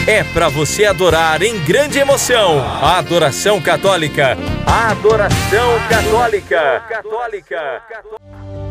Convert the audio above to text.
é para você adorar em grande emoção. A adoração católica. A adoração católica.